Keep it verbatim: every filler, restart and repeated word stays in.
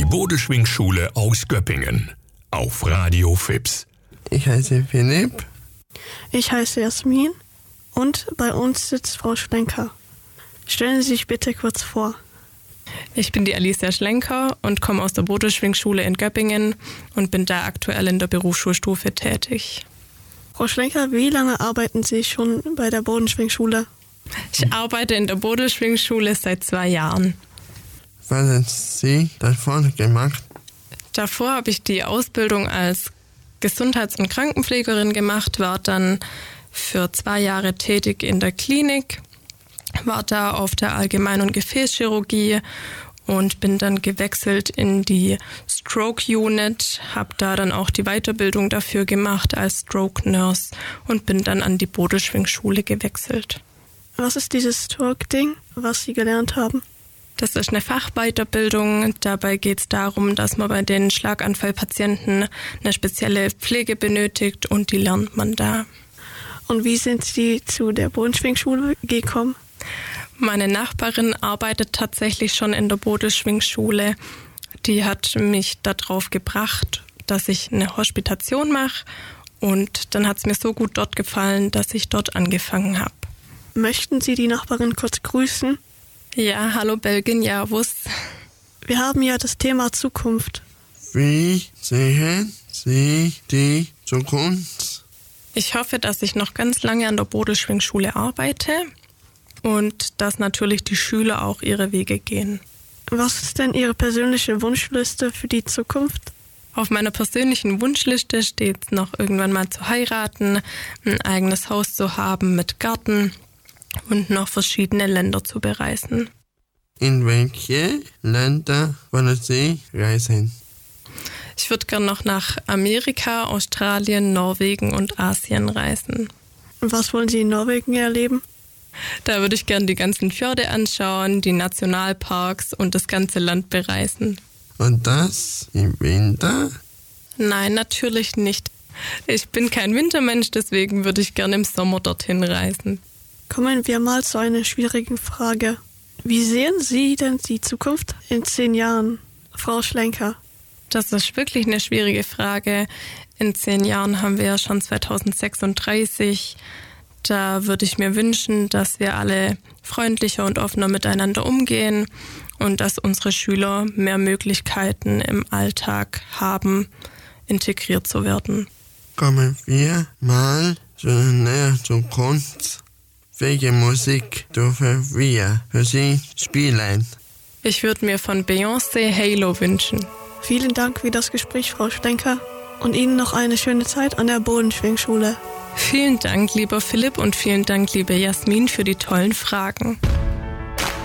Die Bodelschwingschule aus Göppingen auf Radio Fips. Ich heiße Philipp. Ich heiße Jasmin und bei uns sitzt Frau Schlenker. Stellen Sie sich bitte kurz vor. Ich bin die Alicia Schlenker und komme aus der Bodelschwingschule in Göppingen und bin da aktuell in der Berufsschulstufe tätig. Frau Schlenker, wie lange arbeiten Sie schon bei der Bodelschwingschule? Ich arbeite in der Bodelschwingschule seit zwei Jahren. Was haben Sie davor gemacht? Davor habe ich die Ausbildung als Gesundheits- und Krankenpflegerin gemacht, war dann für zwei Jahre tätig in der Klinik, war da auf der Allgemein- und Gefäßchirurgie und bin dann gewechselt in die Stroke Unit, habe da dann auch die Weiterbildung dafür gemacht als Stroke Nurse und bin dann an die Bodelschwingschule gewechselt. Was ist dieses Stroke-Ding, was Sie gelernt haben? Das ist eine Fachweiterbildung. Dabei geht es darum, dass man bei den Schlaganfallpatienten eine spezielle Pflege benötigt und die lernt man da. Und wie sind Sie zu der Bodelschwingschule gekommen? Meine Nachbarin arbeitet tatsächlich schon in der Bodelschwingschule. Die hat mich darauf gebracht, dass ich eine Hospitation mache. Und dann hat es mir so gut dort gefallen, dass ich dort angefangen habe. Möchten Sie die Nachbarin kurz grüßen? Ja, hallo Belgien, ja, wuss. Wir haben ja das Thema Zukunft. Wie sehen Sie die Zukunft? Ich hoffe, dass ich noch ganz lange an der Bodelschwingschule arbeite und dass natürlich die Schüler auch ihre Wege gehen. Was ist denn Ihre persönliche Wunschliste für die Zukunft? Auf meiner persönlichen Wunschliste steht noch irgendwann mal zu heiraten, ein eigenes Haus zu haben mit Garten und noch verschiedene Länder zu bereisen. In welche Länder wollen Sie reisen? Ich würde gerne noch nach Amerika, Australien, Norwegen und Asien reisen. Was wollen Sie in Norwegen erleben? Da würde ich gerne die ganzen Fjorde anschauen, die Nationalparks und das ganze Land bereisen. Und das im Winter? Nein, natürlich nicht. Ich bin kein Wintermensch, deswegen würde ich gerne im Sommer dorthin reisen. Kommen wir mal zu einer schwierigen Frage. Wie sehen Sie denn die Zukunft in zehn Jahren, Frau Schlenker? Das ist wirklich eine schwierige Frage. In zehn Jahren haben wir ja schon zweitausendsechsunddreißig. Da würde ich mir wünschen, dass wir alle freundlicher und offener miteinander umgehen und dass unsere Schüler mehr Möglichkeiten im Alltag haben, integriert zu werden. Kommen wir mal zu näher Zukunft. Welche Musik dürfen wir für Sie spielen? Ich würde mir von Beyoncé Halo wünschen. Vielen Dank für das Gespräch, Frau Schlenker, und Ihnen noch eine schöne Zeit an der Bodelschwingschule. Vielen Dank, lieber Philipp, und vielen Dank, liebe Jasmin, für die tollen Fragen.